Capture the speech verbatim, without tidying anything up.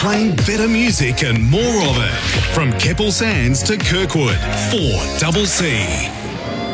playing better music and more of it. From Keppel Sands to Kirkwood, four double C.